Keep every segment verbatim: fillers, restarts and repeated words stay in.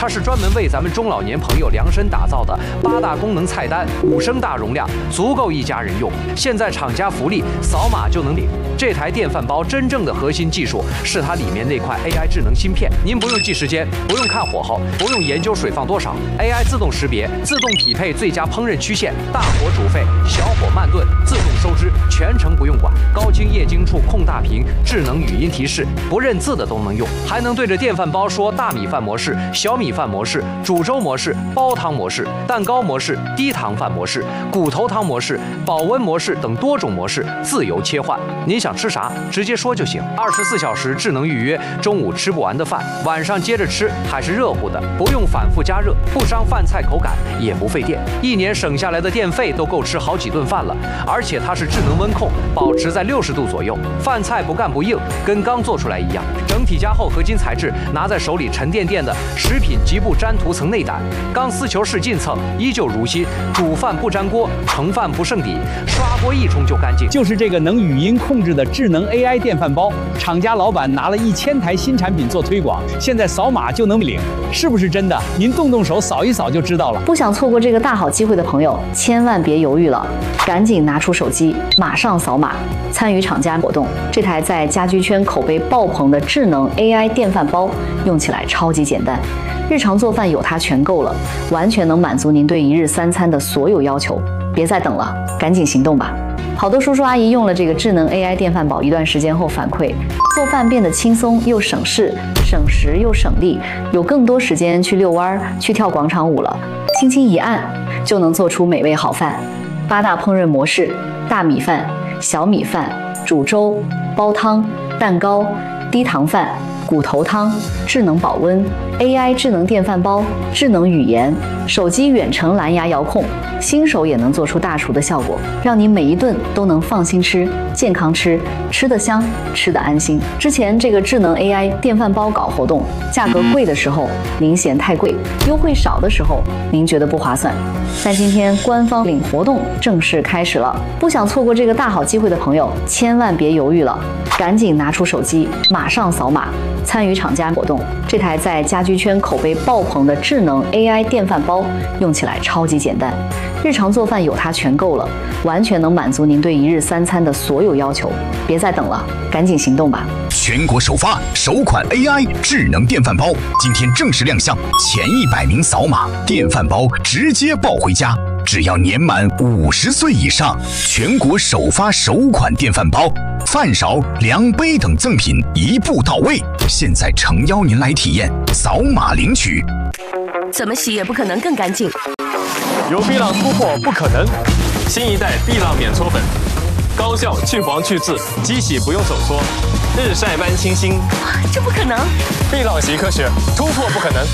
它是专门为咱们中老年朋友量身打造的八大功能菜单，五升大容量，足够一家人用。现在厂家福利，扫码就能领。这台电饭煲真正的核心技术是它里面那块 A I 智能芯片，您不用记时间，不用看火候，不用研究水放多少 ，A I 自动识别，自动匹配最佳烹饪曲线，大火煮沸，小火慢炖，自动收汁，全程不用管。高清液晶处控大屏，智能语音提示，不认字的都能用，还能对着电饭煲说大米饭模式、小米饭模式、煮粥模式、煲汤模式、蛋糕模式、低糖饭模式、骨头汤模式、保温模式等多种模式自由切换。您想吃啥，直接说就行。二十四小时智能预约，中午吃不完的饭，晚上接着吃，还是热乎的，不用反复加热，不伤饭菜口感，也不费电。一年省下来的电费都够吃好几顿饭了。而且它是智能温控，保持在六十度左右，饭菜不干不硬，跟刚做出来一样。整体加厚合金材质，拿在手里沉甸甸的，食品极不粘涂层内胆，钢丝球式进蹭，依旧如新。煮饭不粘锅，盛饭不剩底，刷锅一冲就干净。 就是这个能语音控制的智能 A I 电饭煲，厂家老板拿了一千台新产品做推广，现在扫码就能领，是不是真的？您动动手扫一扫就知道了。 不想错过这个大好机会的朋友，千万别犹豫了，赶紧拿出手机，马上扫码参与厂家活动。这台在家居圈口碑爆棚的智能 A I 电饭煲，用起来超级简单，日常做饭有它全够了，完全能满足您对一日三餐的所有要求。别再等了，赶紧行动吧！好多叔叔阿姨用了这个智能 A I 电饭煲一段时间后反馈，做饭变得轻松又省事，省时又省力，有更多时间去遛弯、去跳广场舞了。轻轻一按，就能做出美味好饭。八大烹饪模式：大米饭、小米饭、煮粥、煲汤、蛋糕、低糖饭、骨头汤、智能保温、A I 智能电饭煲、智能语言、手机远程蓝牙遥控，新手也能做出大厨的效果，让你每一顿都能放心吃、健康吃，吃得香，吃得安心。之前这个智能 A I 电饭煲搞活动，价格贵的时候您嫌太贵，优惠少的时候您觉得不划算，但今天官方领活动正式开始了，不想错过这个大好机会的朋友，千万别犹豫了，赶紧拿出手机，马上扫码参与厂家活动。这台在家居圈口碑爆棚的智能 A I 电饭煲，用起来超级简单，日常做饭有它全够了，完全能满足您对一日三餐的所有要求。别再等了，赶紧行动吧！ 全国首发首款 A I 智能电饭煲，今天正式亮相，前一百名扫码，电饭煲直接抱回家。只要年满五十岁以上，全国首发首款电饭煲，饭勺、量杯等赠品一步到位。现在诚邀您来体验，扫码领取。 怎么洗也不可能更干净。 有碧朗突破不可能，新一代碧朗免搓粉，高效去黄去渍，机洗不用手搓，日晒般清新。 这不可能！ 碧朗洗科学，突破不可能。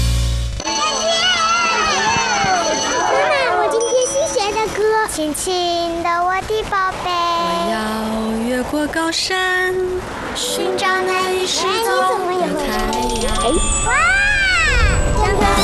亲亲的我的宝贝， 我要越过高山，寻找那一世走的太阳。 哇！